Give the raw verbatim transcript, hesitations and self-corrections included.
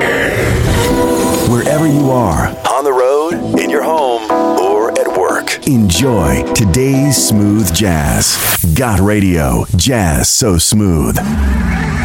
Wherever you are, on the road, in your home, or at work, enjoy today's smooth jazz. Got Radio, jazz so smooth.